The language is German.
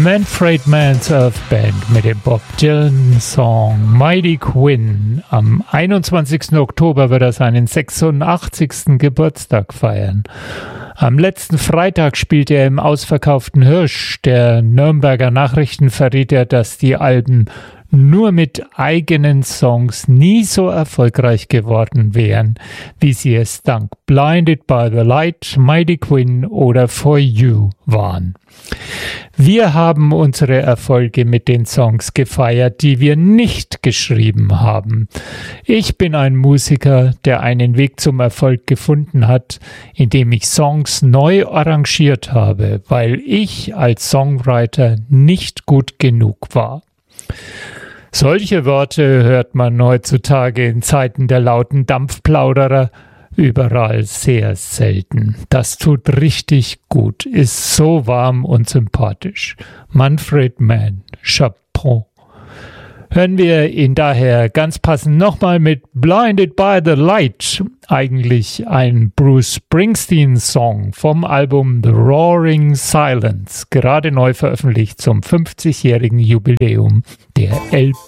Manfred Mann's Earth Band mit dem Bob Dylan-Song Mighty Quinn. Am 21. Oktober wird er seinen 86. Geburtstag feiern. Am letzten Freitag spielte er im ausverkauften Hirsch. Der Nürnberger Nachrichten verriet er, dass die Alben nur mit eigenen Songs nie so erfolgreich geworden wären, wie sie es dank Blinded by the Light, Mighty Quinn oder For You waren. Wir haben unsere Erfolge mit den Songs gefeiert, die wir nicht geschrieben haben. Ich bin ein Musiker, der einen Weg zum Erfolg gefunden hat, indem ich Songs neu arrangiert habe, weil ich als Songwriter nicht gut genug war. Solche Worte hört man heutzutage in Zeiten der lauten Dampfplauderer überall sehr selten. Das tut richtig gut, ist so warm und sympathisch. Manfred Mann, Chapeau. Hören wir ihn daher ganz passend nochmal mit Blinded by the Light, eigentlich ein Bruce Springsteen-Song vom Album The Roaring Silence, gerade neu veröffentlicht zum 50-jährigen Jubiläum der LP.